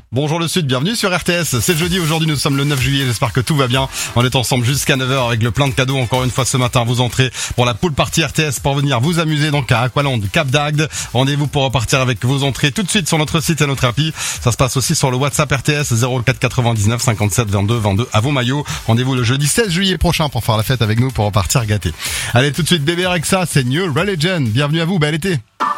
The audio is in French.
Bonjour le Sud, bienvenue sur RTS. C'est jeudi, aujourd'hui nous sommes le 9 juillet, j'espère que tout va bien. On est ensemble jusqu'à 9h avec le plein de cadeaux. Encore une fois ce matin, vous entrez pour la pool party RTS pour venir vous amuser donc à Aqualand, Cap d'Agde. Rendez-vous pour repartir avec vos entrées tout de suite sur notre site et notre appli. Ça se passe aussi sur le WhatsApp RTS 04 99 57 22 22 à vos maillots. Rendez-vous le jeudi 16 juillet prochain pour faire la fête avec nous, pour repartir gâté. Allez tout de suite bébé Rexa, c'est New Religion. Bienvenue à vous, bel été.